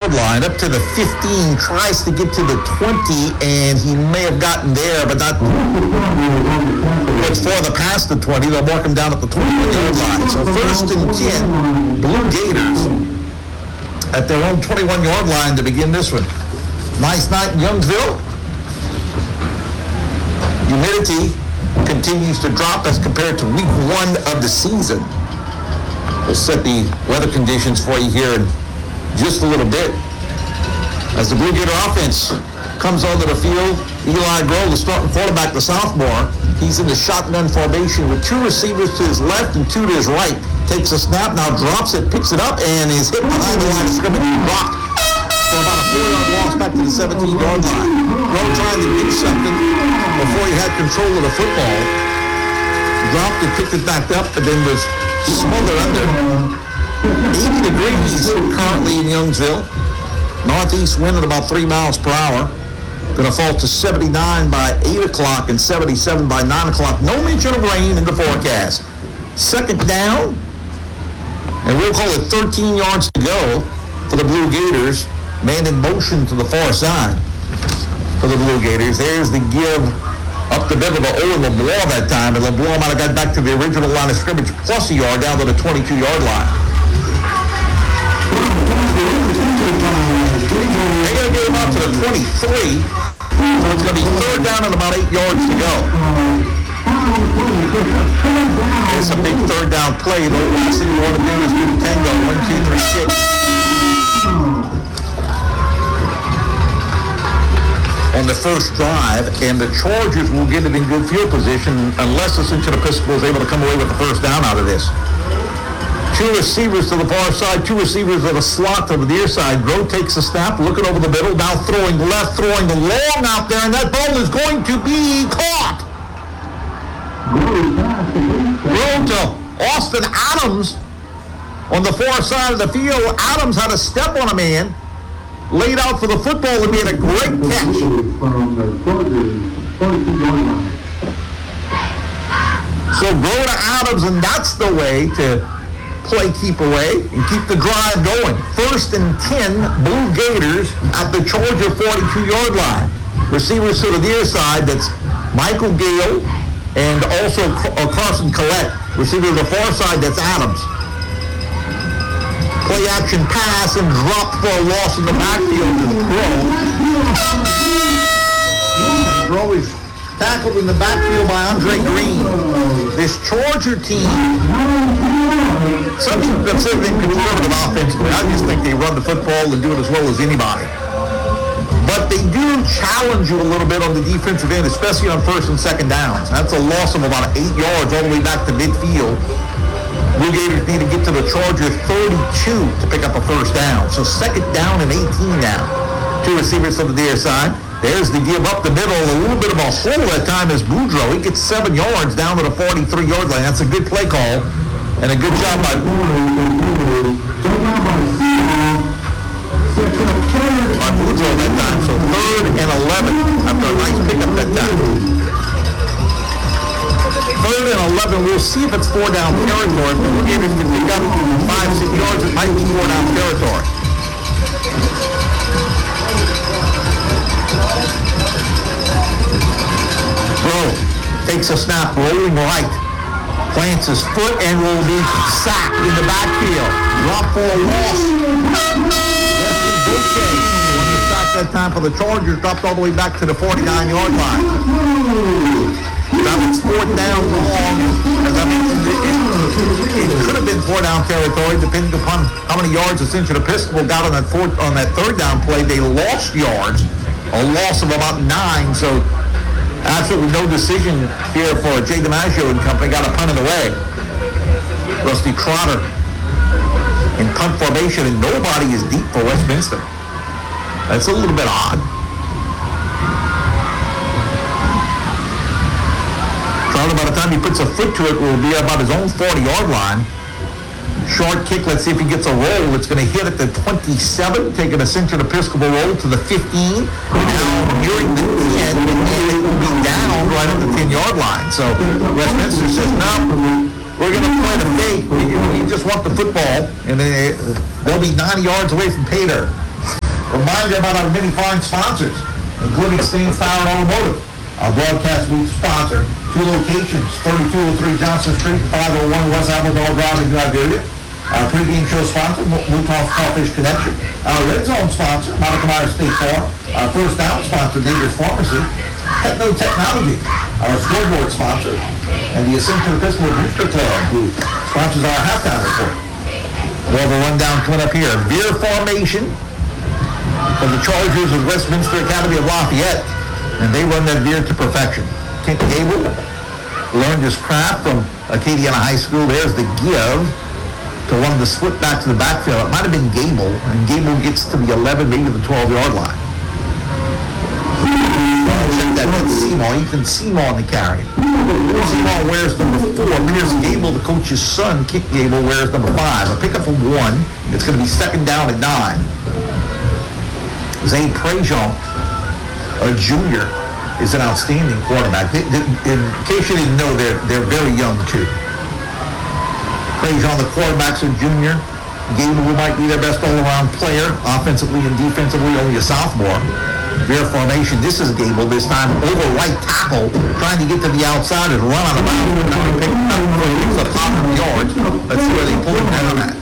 15-yard line, up to the 15, tries to get to the 20, and he may have gotten there, but not much farther past the 20. They'll mark him down at the 21-yard line. So first and 10, Blue Gators at their own 21-yard line to begin this one. Nice night in Youngsville. Humidity continues to drop as compared to week 1 of the season. We'll set the weather conditions for you here in just a little bit. As the Blue Gator offense comes onto the field, Eli Grohl, the starting quarterback, the sophomore, he's in the shotgun formation with 2 receivers to his left and 2 to his right. Takes a snap, now drops it, picks it up, and is hit behind the line of scrimmage and dropped for about a 4-yard loss back to the 17-yard line. Grohl trying to get something before he had control of the football. Dropped it, picked it back up, and then was smothered under. 80 degrees currently in Youngsville. Northeast wind at about 3 miles per hour. Going to fall to 79 by 8 o'clock and 77 by 9 o'clock. No mention of rain in the forecast. Second down, and we'll call it 13 yards to go for the Blue Gators. Man in motion to the far side for the Blue Gators. There's the give up the middle to Owen LeBlanc that time, and LeBlanc might have got back to the original line of scrimmage plus a yard down to the 22-yard line. They're going to get him out to the 23, so it's going to be third down and about 8 yards to go. It's a big third down play. The last thing you want to do is do tango. 1, 2, 3, 6. On the first drive, and the Chargers will get it in good field position unless the Ascension Episcopal is able to come away with the first down out of this. 2 receivers to the far side, 2 receivers at a slot to the near side. Groh takes a snap, looking over the middle, now throwing left, throwing the long out there, and that ball is going to be caught. Groh to Austin Adams on the far side of the field. Adams had a step on a man, laid out for the football, and made a great catch. So go to Adams, and that's the way to play keep away and keep the drive going. First and 10, Blue Gators at the Georgia 42-yard line. Receivers to the near side, that's Michael Gale and also Carson Collette. Receiver to the far side, that's Adams. Play action pass and drop for a loss in the backfield to Groh. Groh is tackled in the backfield by Andre Green. This Charger team, some people consider them conservative offensively. I just think they run the football and do it as well as anybody. But they do challenge you a little bit on the defensive end, especially on first and second downs. That's a loss of about 8 yards all the way back to midfield. Blue Gators need to get to the Chargers 32 to pick up a first down. So second down and 18 now. 2 receivers to the near side. There's the give up the middle. A little bit of a hole that time is Boudreaux. He gets 7 yards down to the 43-yard line. That's a good play call and a good job by Boudreaux that time. So third and 11 after a nice pickup that time. Third and 11, we'll see if it's 4-down territory. If the Blue Gators can pick up 5-6 yards, it might be 4-down territory. Groh takes a snap, rolling right, plants his foot, and will be sacked in the backfield. Drop for a loss. When he sacked that time for the Chargers, dropped all the way back to the 49-yard line. That was 4th down long. As I mentioned, it could have been 4-down territory, depending upon how many yards Ascension Episcopal got on that 3rd down play. They lost yards, a loss of about 9. So absolutely no decision here for Jay DiMaggio and company. Got a punt in the way. Rusty Trotter in punt formation, and nobody is deep for Westminster. That's a little bit odd. By the time he puts a foot to it, will be about his own 40-yard line. Short kick, let's see if he gets a roll. It's going to hit at the 27, take an Ascension Episcopal roll to the 15. Now nearing the 10, and it will be down right at the 10-yard line. So Westminster says, no, we're going to play the fake. We just want the football, and they'll be 90 yards away from pay dirt. Remind you about our many fine sponsors, including Staines Tire Automotive, our broadcast booth sponsor, 2 locations, 3203 Johnson Street, 501 West Amador Drive in New Iberia. Our pregame show sponsor, Muthoff Crawfish Connection. Our Red Zone sponsor, Monica Myers State Farm. Our First Down sponsor, Neighbors Pharmacy. Techno Technology, our scoreboard sponsor. And the Ascension Episcopal Booster Club, who sponsors our halftime report. We'll have a rundown coming up here. Beer formation for the Chargers of Westminster Academy of Lafayette. And they run that beer to perfection. Kent Gable learned his craft from Acadiana High School. There's the give to one of the split backs in the backfield. It might have been Gable, and Gable gets to the 11, maybe the 12-yard line. That's Seymour. Ethan Seymour on the carry. Seymour wears number 4. Pierce Gable, the coach's son, Kent Gable, wears number 5. A pickup of 1. It's going to be second down at 9. Zane Prejean, a junior, is an outstanding quarterback. In case you didn't know, they're very young, too. Prejean, the quarterback's a junior. Gable might be their best all-around player, offensively and defensively, only a sophomore. Beer formation. This is Gable this time over right tackle, trying to get to the outside and run out of bounds. Now he picked up for the top of the yards. Let's see where they pull him down at.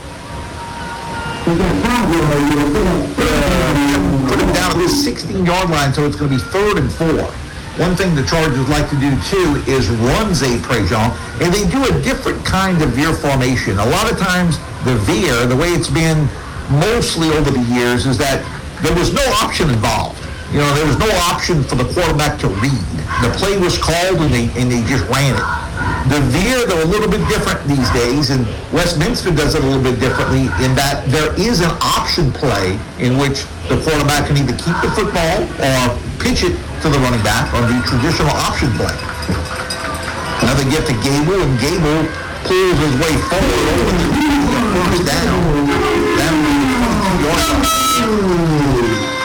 Put him down at the 16-yard line, so it's going to be 3rd and 4. One thing the Chargers like to do, too, is run Zay Prejean, and they do a different kind of veer formation. A lot of times, the veer, the way it's been mostly over the years, is that there was no option involved. You know, there was no option for the quarterback to read. The play was called, and they just ran it. The veer, they're a little bit different these days, and Westminster does it a little bit differently in that there is an option play in which the quarterback can either keep the football or pitch it to the running back on the traditional option play. Now they get to Gable, and Gable pulls his way forward over the first down. Down to the 22-yard line.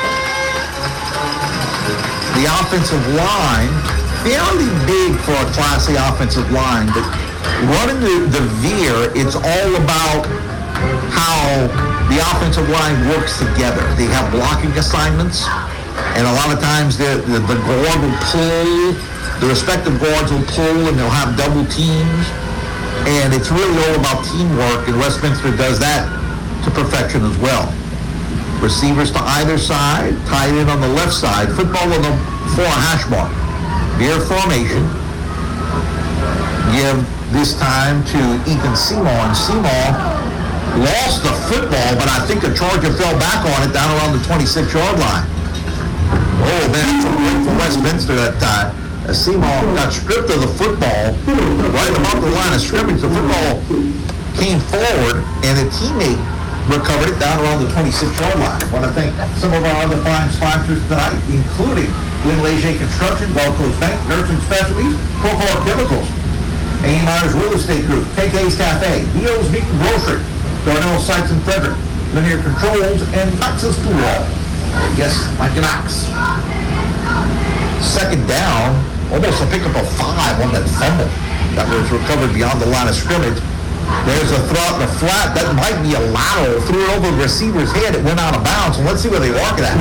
The offensive line, fairly big for a Class A offensive line, but running the veer, it's all about how the offensive line works together. They have blocking assignments, and a lot of times the guard will pull, the respective guards will pull, and they'll have double teams, and it's really all about teamwork, and Westminster does that to perfection as well. Receivers to either side, tight end on the left side, football on the 4 hash mark. Veer formation. Give this time to Ethan Seymour, and Seymour lost the football, but I think a Charger fell back on it down around the 26-yard line. Oh, man, it's a break for Westminster that time. Seymour got stripped of the football right about the line of scrimmage. The football came forward, and a teammate recovered it down around the 26-yard line. I want to thank some of our other fine sponsors tonight, including Glen Leger Construction, Gulf Coast Bank, Nursing Specialties, Procore Chemicals, A. Myers Real Estate Group, KK's Cafe, Neo's Meat and Grocery, Darnell Sites and Frederick, Linear Controls, and Knox's Pool Hall. Yes, Mike Knox. Second down, almost a pickup of 5 on that fumble that was recovered beyond the line of scrimmage. There's a throw in the flat. That might be a lateral. Threw it over the receiver's head. It went out of bounds. And let's see where they mark it at.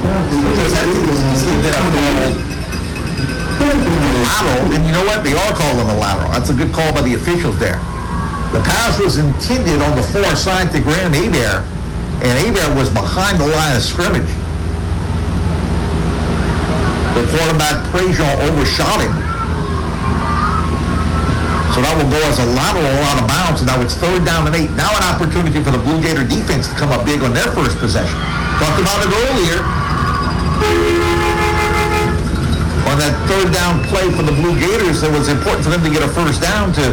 Lateral. And you know what? They are calling a lateral. That's a good call by the officials there. The pass was intended on the far side to Graham Hebert, and Hebert was behind the line of scrimmage. The quarterback, Prejean, overshot him. So that will go as a lateral out of bounds, and now it's 3rd down and 8. Now an opportunity for the Blue Gator defense to come up big on their first possession. Talked about it earlier. On that 3rd down play for the Blue Gators, it was important for them to get a first down to,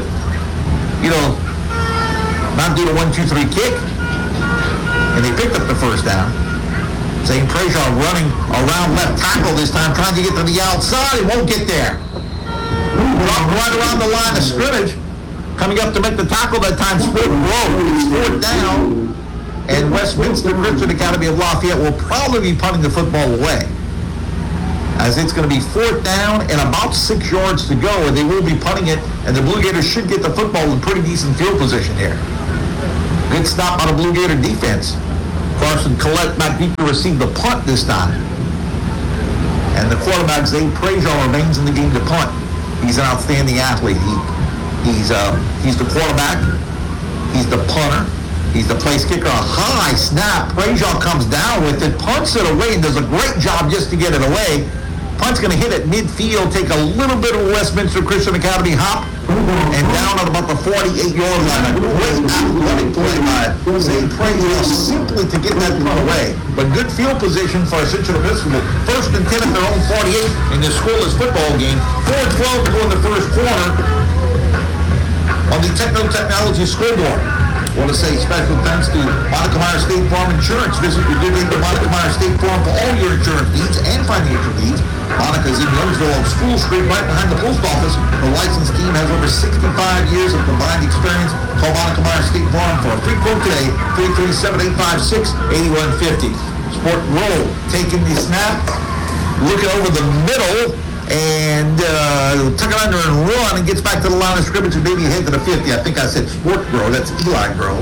not do the 1-2-3 kick. And they picked up the first down. Zane Prejean running around left tackle this time, trying to get to the outside. He won't get there. Right around the line of scrimmage, coming up to make the tackle that time, split and blow. It's 4th down, and Westminster Christian Academy of Lafayette will probably be punting the football away, as it's going to be 4th down and about 6 yards to go, and they will be punting it, and the Blue Gators should get the football in pretty decent field position here. Good stop by the Blue Gator defense. Carson Collette back deep to receive the punt this time. And the quarterback, Zay Prejean, remains in the game to punt. He's an outstanding athlete. He's the quarterback. He's the punter. He's the place kicker. A high snap. Prejean comes down with it, punts it away, and does a great job just to get it away. Punt's going to hit at midfield, take a little bit of a Westminster Christian Academy hop, and down at about the 48-yard line. A great athletic play by Zay Prejean simply to get that punt away. But good field position for Central Episcopal. First and 10 at their own 48 in this scoreless football game. 4-12 to go in the first quarter on the Technology scoreboard. I want to say special thanks to Monica Meyer State Farm Insurance. Visit your good neighbor Monica Meyer State Farm for all your insurance needs and financial needs. Monica's in Youngsville on School Street, right behind the post office. The licensed team has over 65 years of combined experience. Call Monica Meyer State Farm for a free quote today, 337-856-8150. Sport Roll taking the snap, looking over the middle, and tuck it under and run, and gets back to the line of scrimmage and maybe head to the 50. I think I said Sport Grow. That's Eli Grow.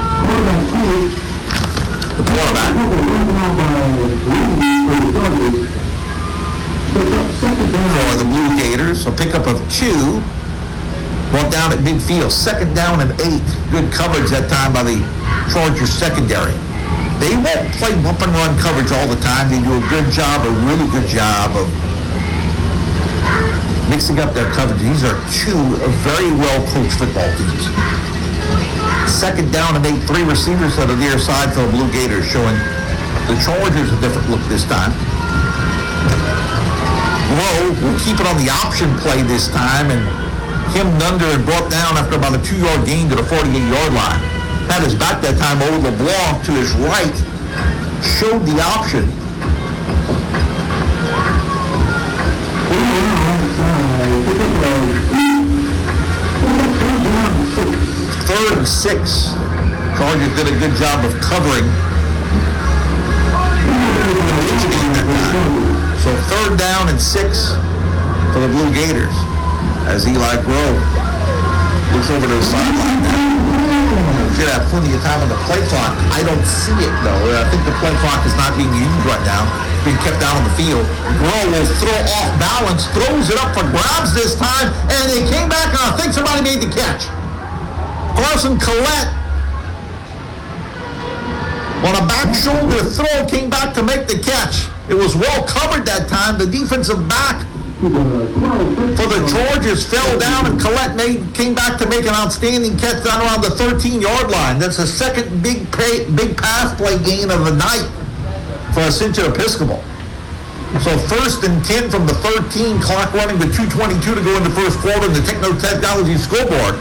The quarterback. For the Blue Gators. So pickup of 2. Brought down at midfield. Second down and 8. Good coverage that time by the Chargers secondary. They won't play bump and run coverage all the time. They do a good job, a really good job of mixing up their coverage. These are 2 very well-coached football teams. Second down and 8, 3 receivers to the near side for the Blue Gators, showing the Chargers a different look this time. Rowe will keep it on the option play this time, and Kim Nunder had brought down after about a 2-yard gain to the 48-yard line. Had his back that time over LeBlanc to his right, showed the option. Third and 6. Chargers did a good job of covering. So third down and 6 for the Blue Gators as Eli Grove looks over to the sideline now. Should have plenty of time on the play clock. I don't see it though. I think the play clock is not being used right now. It's being kept down on the field. Grove will throw off balance, throws it up for grabs this time, and they came back, and I think somebody made the catch. Carson Collette, on a back shoulder throw, came back to make the catch. It was well covered that time. The defensive back for the Chargers fell down, and Collette came back to make an outstanding catch down around the 13-yard line. That's the second big pass play gain of the night for Ascension Episcopal. So first and 10 from the 13, clock running with 2:22 to go in the first quarter in the Technology scoreboard.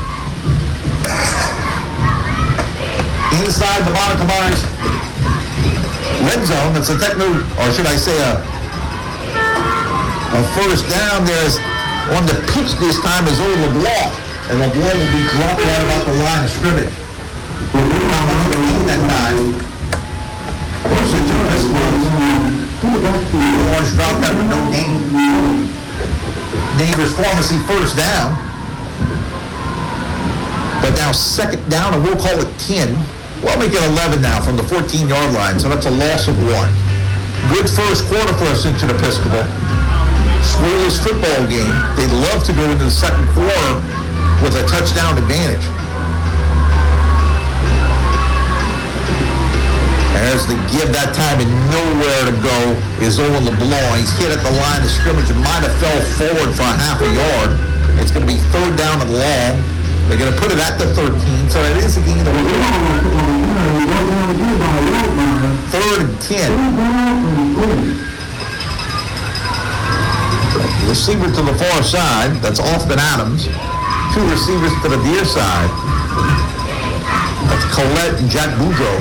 Inside the Monica Myers red zone, that's a or should I say a first down. There's on the pitch this time is old LeBlanc, and LeBlanc will be dropped right about the line of scrimmage. That time. Orange dropped that with no gain. Neighbors Pharmacy first down. But now second down, and we'll call it 10. We'll make it 11 now from the 14-yard line, so that's a loss of 1. Good first quarter for Ascension Episcopal. Scoreless football game. They'd love to go into the second quarter with a touchdown advantage. As the give that time and nowhere to go is Owen LeBlanc. He's hit at the line of scrimmage and might have fell forward for a half a yard. It's going to be third down and long. They're going to put it at the 13, so it is a gain of 3rd and 10. Receiver to the far side, that's Austin Adams. 2 receivers to the near side. That's Collette and Jack Boudreaux.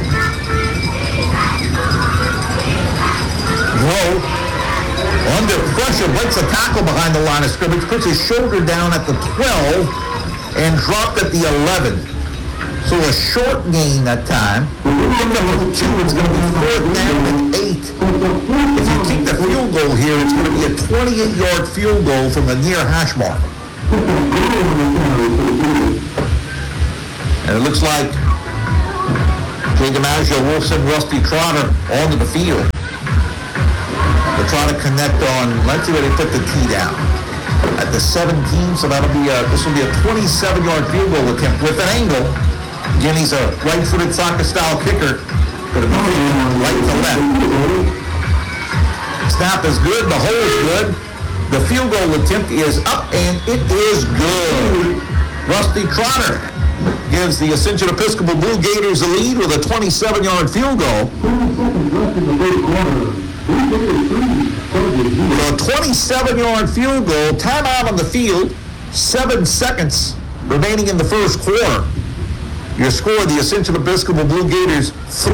Rowe, under pressure, breaks a tackle behind the line of scrimmage, puts his shoulder down at the 12, and dropped at the 11. So a short gain that time. Number 2, it's going to be 4th down and 8. If you take the field goal here, it's going to be a 28-yard field goal from the near hash mark. And it looks like Jay DiMaggio will send Rusty Trotter onto the field. They'll try to connect on, let's see where they put the tee down. At the 17, so this will be a 27-yard field goal attempt with an angle. Again, he's a right-footed soccer-style kicker. Going to be right to left. Snap is good. The hole is good. The field goal attempt is up, and it is good. Rusty Trotter gives the Ascension Episcopal Blue Gators a lead with a 27-yard field goal. With a 27-yard field goal, timeout on the field, 7 seconds remaining in the first quarter. Your score, the Ascension Episcopal Blue Gators 3,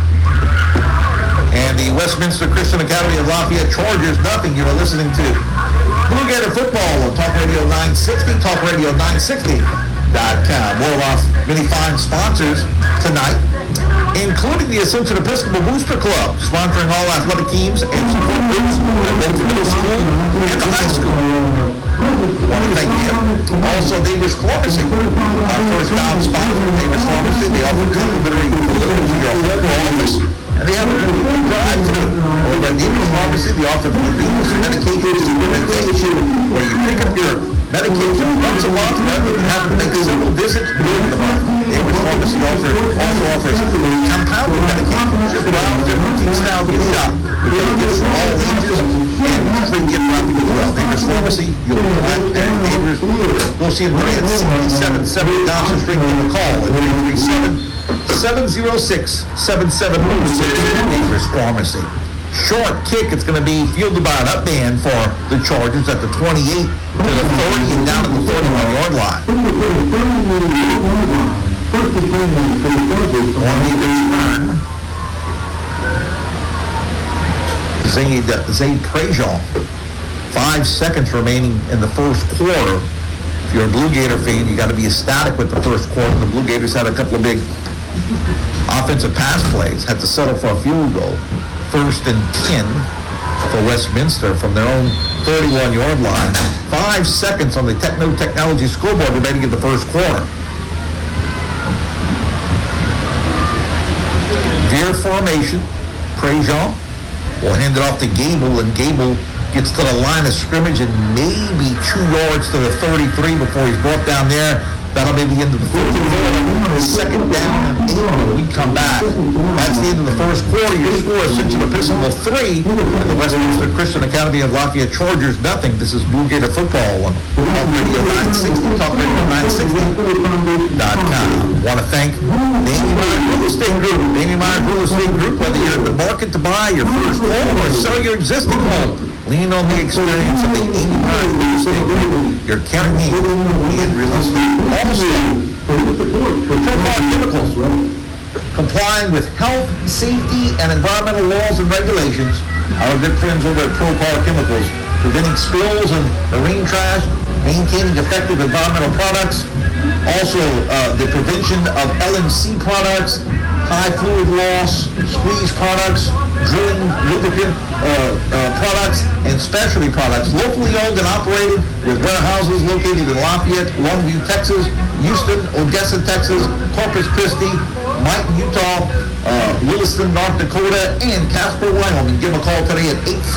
and the Westminster Christian Academy of Lafayette Chargers nothing. You're listening to Blue Gator Football on Talk Radio 960, TalkRadio960.com. More of our many fine sponsors tonight, including the Ascension Episcopal Booster Club, sponsoring all athletic teams and support groups at both the middle school and the high school. I want to thank you. Also, Davis Pharmacy, our first down sponsor. Davis Pharmacy, they offer complimentary delivery to your home office, and they have a drive-thru. Over at Davis Pharmacy, they offer convenience medication distribution, where you pick up your medication once a month rather than having to make several visits during the month. Davis Pharmacy also offers compounded medication, just allows their routine-style gift shop. We're going to get from all ages and free gift wrapping as well. Davis Pharmacy, you'll find and neighbors. We'll see them at 6770 Dawson Street. Give a call at 337-706-7706. Davis Pharmacy. Short kick, it's going to be fielded by an up man for the Chargers at the 28 to the 30 and down at the 31-yard line. On the return, Zaid Prejean. 5 seconds remaining in the first quarter. If you're a Blue Gator fan, you got to be ecstatic with the first quarter. The Blue Gators had a couple of big offensive pass plays, had to settle for a field goal. 1st and 10 for Westminster from their own 31-yard line. 5 seconds on the Technology scoreboard remaining in the first quarter. Veer formation. Prejean will hand it off to Gable, and Gable gets to the line of scrimmage and maybe 2 yards to the 33 before he's brought down there. That'll be the end of the first quarter. Second down and 8 when we come back. That's the end of the first quarter. Your score is Ascension Episcopal 3 and the Westminster Christian Academy of Lafayette Chargers nothing. This is Blue Gator Football on Talk Radio 960, TalkRadio960.com. Want to thank Amy Meyer Real Estate Group. Amy Meyer Real Estate Group, whether you're in the market to buy your first home or sell your existing home, lean on the experience of the Amy Meyer Real Estate Group. Your county and real estate. Also, Profar Chemicals, complying with health, safety, and environmental laws and regulations. Our good friends over at Profar Chemicals, preventing spills and marine trash, maintaining effective environmental products. Also, the prevention of LMC products, high fluid loss, squeeze products, drilling lubricant products, and specialty products. Locally owned and operated with warehouses located in Lafayette, Longview, Texas, Houston, Odessa, Texas, Corpus Christi, Mike, Utah, Williston, North Dakota, and Casper, Wyoming. Give a call today at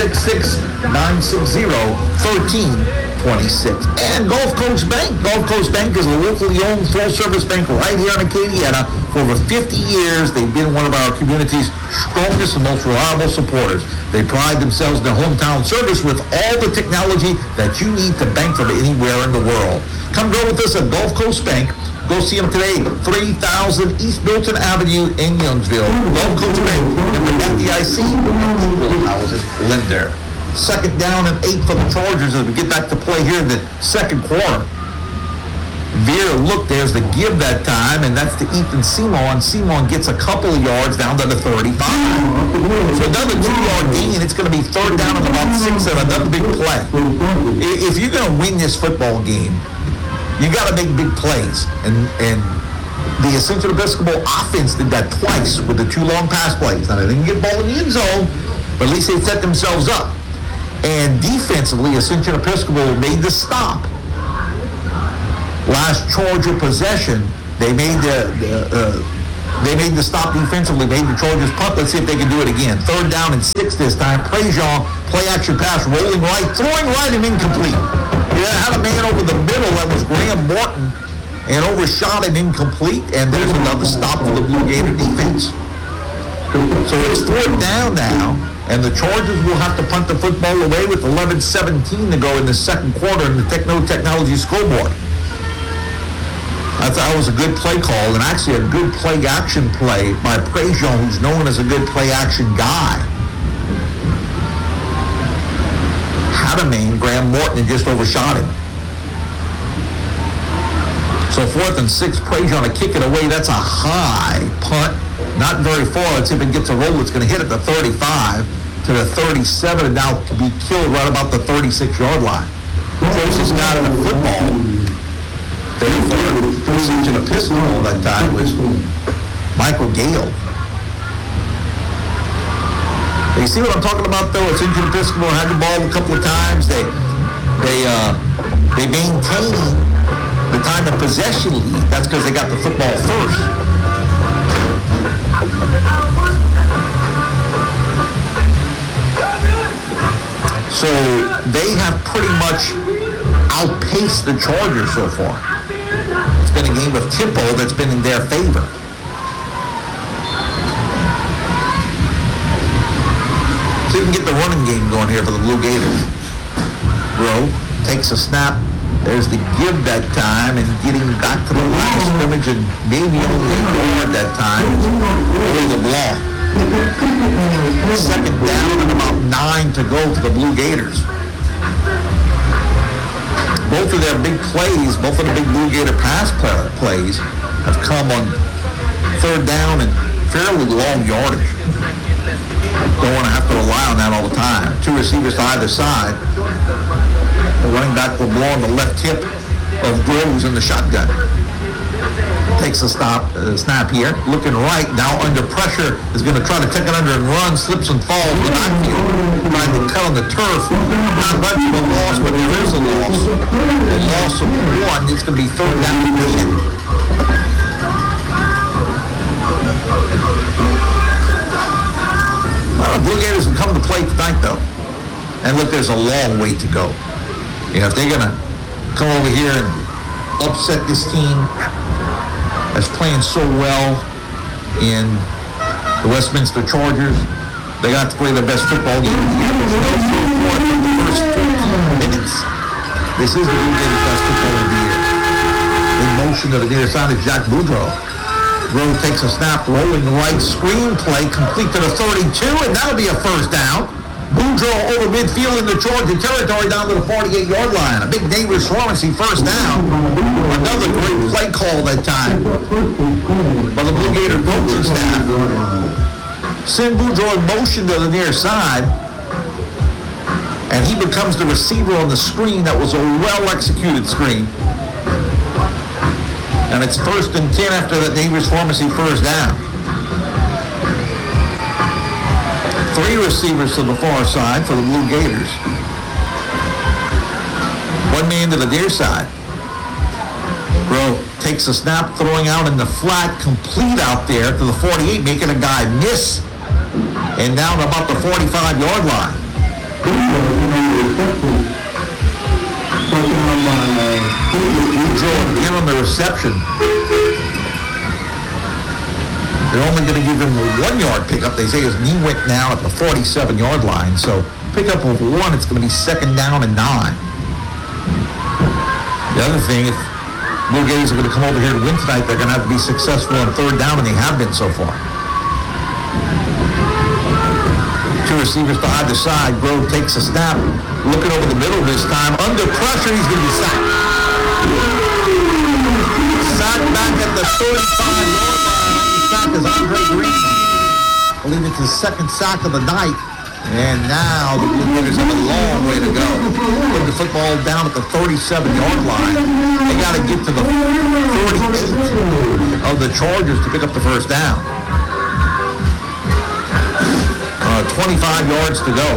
866-960-1326. And Gulf Coast Bank. Gulf Coast Bank is a locally owned full-service bank right here in Acadiana. For over 50 years, they've been one of our community's strongest and most reliable supporters. They pride themselves in their hometown service with all the technology that you need to bank from anywhere in the world. Come go with us at Gulf Coast Bank. Go see them today, 3000 East Milton Avenue in Youngsville. Gulf Coast Bank, and the FDIC, equal housing lender. Second down and 8 for the Chargers as we get back to play here in the second quarter. Veer look, there's the give that time, and that's to Ethan Simon. Simon gets a couple of yards down to the 35. So another 2-yard gain, it's going to be third down and about 6 and another big play. If you're going to win this football game, you got to make big plays. And the Ascension Episcopal offense did that twice with the 2 long pass plays. Now, they didn't get ball in the end zone, but at least they set themselves up. And defensively, Ascension Episcopal made the stop. Last Charger possession, they made the They made the stop defensively, made the Chargers punt. Let's see if they can do it again. 3rd down and 6 this time. Prejean, play action pass, rolling right, throwing right and incomplete. Yeah, had a man over the middle. That was Graham Morton, and overshot and incomplete. And there's another stop for the Blue Gator defense. So it's 4th down now, and the Chargers will have to punt the football away with 11:17 to go in the second quarter in the Technology scoreboard. I thought it was a good play call, and actually a good play-action play by Prejean, who's known as a good play-action guy. Had a man, Graham Morton, and just overshot him. So 4th and 6, Prejean to kick it away. That's a high punt. Not very far. Let's see if it gets a roll. It's going to hit at the 35 to the 37, and now be killed right about the 36-yard line. Closest guy to the football. The first engine Episcopal that time was Michael Gale. You see what I'm talking about, though? It's engine Episcopal had the ball a couple of times. They maintain the time of possession lead. That's because they got the football first. So they have pretty much outpaced the Chargers so far. It's been a game of tempo that's been in their favor. So you can get the running game going here for the Blue Gators. Rowe takes a snap. There's the give that time, and getting back to the line of scrimmage, and maybe only more that time. Over the block. 2nd down and about 9 to go for the Blue Gators. Both of their big plays, both of the big Blue Gator pass plays have come on 3rd down and fairly long yardage. Don't want to have to rely on that all the time. 2 receivers to either side. The running back will blow on the left hip of Groves in the shotgun. Takes a snap here. Looking right, now under pressure, is going to try to take it under and run, slips and falls in the backfield. Trying to cut on the turf. Not much of a loss, but there is a loss. A loss of 1. It's going to be 3rd down and 10. Blue Gators will come to play tonight, though. And look, there's a long way to go. You know, if they're going to come over here and upset this team that's playing so well in the Westminster Chargers, they got to play their best football game of the year. The first 15 minutes. This is the Blue Gators' best football of the year. In motion to the near side is Jack Boudreaux. Rowe takes a snap, rolling right, screen play, complete to the 32, and that'll be a 1st down. Boudreaux over midfield in the Georgia territory down to the 48-yard line. A big Davis Swansea 1st down. Another great play call that time by the Blue Gator coaching staff. Send Boudreaux in motion to the near side, and he becomes the receiver on the screen. That was a well-executed screen. And it's 1st and 10 after that Davis Pharmacy 1st down. 3 receivers to the far side for the Blue Gators. 1 man to the near side. Rowe takes a snap, throwing out in the flat, complete out there to the 48, making a guy miss, and down about the 45-yard line. Again on the reception. They're only going to give him a 1-yard pickup. They say his knee went down at the 47-yard line. So pickup of 1, it's going to be 2nd down and 9. The other thing, if Blue Gators are going to come over here to win tonight, they're going to have to be successful on 3rd down, and they have been so far. 2 receivers to either side. Grove takes a snap. Looking over the middle this time. Under pressure, he's going to be sacked. Sacked back at the 35-yard line. Sack is Andre Green. I believe it's his 2nd sack of the night. And now the Blue Gators have a long way to go. Put the football down at the 37-yard line. They got to get to the 48 of the Chargers to pick up the 1st down. 25 yards to go.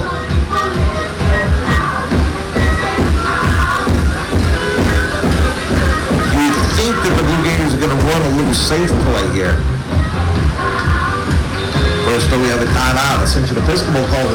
You think that the Blue Gators are going to run a little safe play here. First, we have the timeout. Ascension Episcopal calls it